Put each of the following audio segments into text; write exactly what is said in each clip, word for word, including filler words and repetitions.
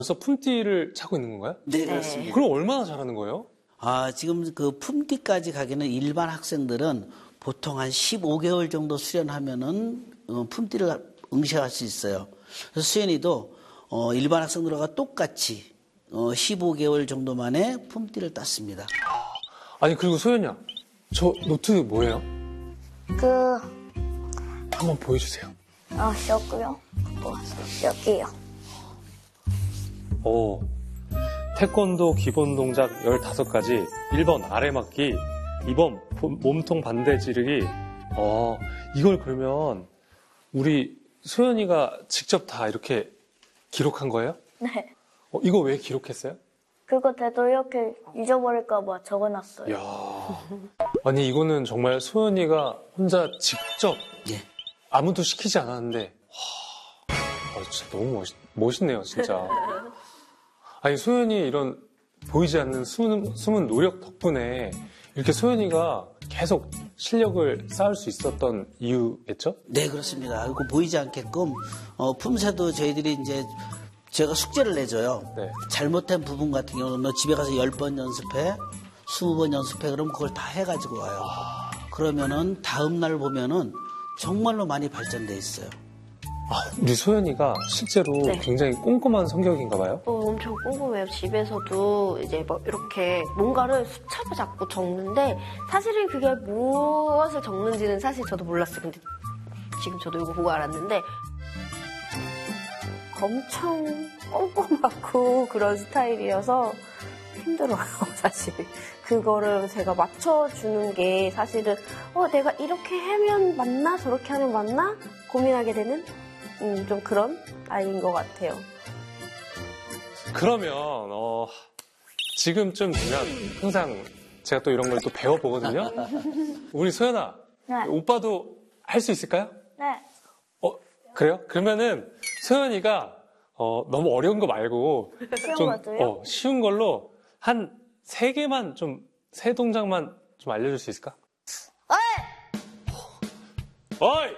벌써 품띠를 차고 있는 건가요? 네, 그렇습니다. 그럼 얼마나 잘하는 거예요? 아, 지금 그 품띠까지 가기는 일반 학생들은 보통 한 십오 개월 정도 수련하면은 어, 품띠를 응시할 수 있어요. 그래서 수연이도 어, 일반 학생들과 똑같이 어, 십오 개월 정도 만에 품띠를 땄습니다. 아니 그리고 소연이야, 저 노트 뭐예요? 그, 한번 보여주세요. 어, 여기요. 어, 여기요. 오, 태권도 기본 동작 열다섯 가지, 일 번 아래맞기, 이 번 몸통 반대 지르기. 어, 이걸 그러면 우리 소연이가 직접 다 이렇게 기록한 거예요? 네. 어, 이거 왜 기록했어요? 그거 되도 이렇게 잊어버릴까봐 적어놨어요. 이야, 아니 이거는 정말 소연이가 혼자 직접 예. 아무도 시키지 않았는데, 와, 어, 진짜 너무 멋있, 멋있네요, 진짜. 아니 소연이 이런 보이지 않는 숨은, 숨은 노력 덕분에 이렇게 소연이가 계속 실력을 쌓을 수 있었던 이유겠죠? 네, 그렇습니다. 그리고 보이지 않게끔 어, 품새도 저희들이 이제 제가 숙제를 내줘요. 네. 잘못된 부분 같은 경우는 너 집에 가서 열 번 연습해, 스무 번 연습해, 그러면 그걸 다 해가지고 와요. 그러면은 다음 날 보면은 정말로 많이 발전돼 있어요. 아, 우리 소연이가 실제로 네. 굉장히 꼼꼼한 성격인가 봐요? 어, 엄청 꼼꼼해요. 집에서도 이제 뭐 이렇게 뭔가를 수첩을 잡고 적는데 사실은 그게 무엇을 적는지는 사실 저도 몰랐어요. 근데 지금 저도 이거 보고 알았는데 엄청 꼼꼼하고 그런 스타일이어서 힘들어요, 사실. 그거를 제가 맞춰주는 게 사실은 어 내가 이렇게 하면 맞나 저렇게 하면 맞나 고민하게 되는 음, 좀 그런 아이인 것 같아요. 그러면 어, 지금쯤 되면 항상 제가 또 이런 걸 또 배워보거든요. 우리 소연아, 네. 오빠도 할 수 있을까요? 네. 어, 그래요? 그러면은 소연이가 어, 너무 어려운 거 말고 쉬운 좀 것도요? 어, 쉬운 걸로 한 세 개만 좀, 세 동작만 좀 알려줄 수 있을까? 어이! 어이!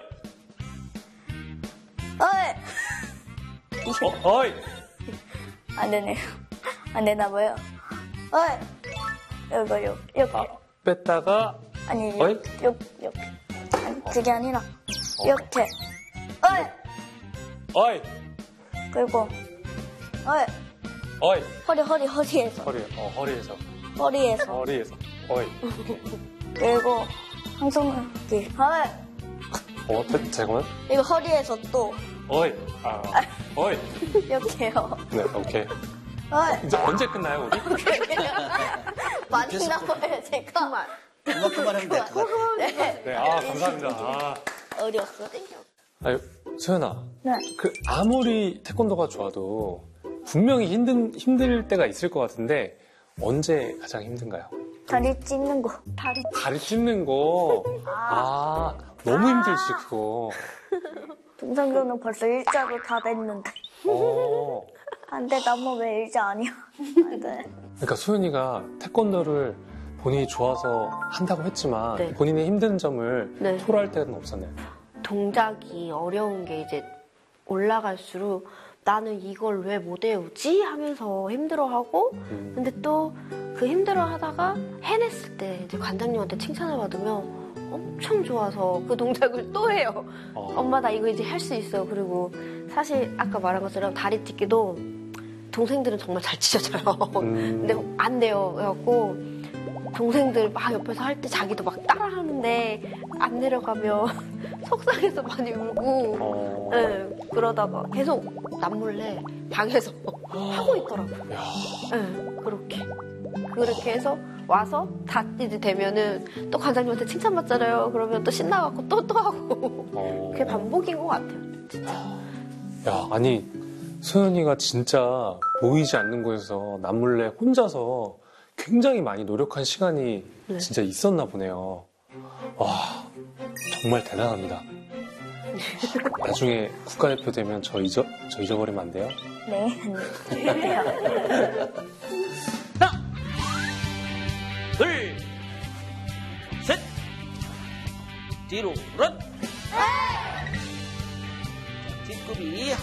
어이! 어, 어이! 안 되네요. 안 되나 봐요. 어이! 여기, 여기, 여기. 아, 뺐다가 아니, 어이? 여기, 여기, 여기. 아니, 그게 아니라, 이렇게. 어이! 어이! 그리고, 어이! 어이! 허리, 허리, 허리에서. 허리, 어, 허리에서. 허리에서. 허리에서. 어이. 그리고, 항상 이렇게. 어이! 어, 대- 잠깐만. 이거 허리에서 또, 어이. 아, 어이. 이렇게요. 네, 오케이. 어이! 이제 언제 끝나요, 우리? 많이 나와요, 제가. 그만큼만 하면 될 것 같아요. 네. 네, 아, 감사합니다. 아, 어려웠어. 아니, 소연아. 네. 그, 아무리 태권도가 좋아도 분명히 힘든, 힘들 때가 있을 것 같은데 언제 가장 힘든가요? 다리 찢는 거. 다리 다리 찢는 거. 아, 너무 힘들지, 그거. 동상교는 벌써 일자로 다 됐는데. 어. 안 돼, 나무 왜 일자 아니야? 안 돼. 그러니까 소연이가 태권도를 본인이 좋아서 한다고 했지만 네. 본인의 힘든 점을 네. 토로할 때는 없었나요? 동작이 어려운 게 이제 올라갈수록 나는 이걸 왜 못 외우지? 하면서 힘들어하고 음. 근데 또 그 힘들어하다가 해냈을 때 이제 관장님한테 칭찬을 받으면 엄청 좋아서 그 동작을 또 해요. 어. 엄마 나 이거 이제 할 수 있어. 그리고 사실 아까 말한 것처럼 다리 찢기도 동생들은 정말 잘 찢어져요. 음. 근데 안 돼요. 그래갖고 동생들 막 옆에서 할 때 자기도 막 따라하는데 안 내려가면 속상해서 많이 울고 어. 네, 그러다가 계속 남몰래 방에서 하고 있더라고요. 네, 그렇게 그렇게 해서 와서 다 이제 되면은 또 관장님한테 칭찬받잖아요. 그러면 또 신나갖고 또 또 하고 어. 그게 반복인 것 같아요. 진짜. 야, 아니 소연이가 진짜 보이지 않는 곳에서 남몰래 혼자서 굉장히 많이 노력한 시간이 네. 진짜 있었나 보네요. 와, 정말 대단합니다. 나중에 국가대표 되면 저 잊어, 저 잊어버리면 안 돼요? 네. 둘, 셋, 뒤로 런. 뒷굽이